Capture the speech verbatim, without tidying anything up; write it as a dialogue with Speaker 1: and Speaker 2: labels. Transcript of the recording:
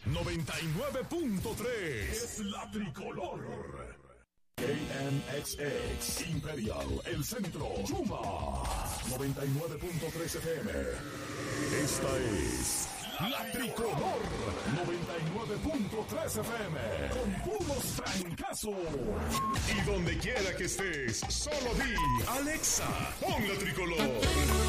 Speaker 1: noventa y nueve punto tres. Es la tricolor. K M X X Imperial, el centro, Chuma, noventa y nueve punto tres F M. Esta es la tricolor, noventa y nueve punto tres F M, con puros trancazos. Y donde quiera que estés, solo di, Alexa, pon la tricolor.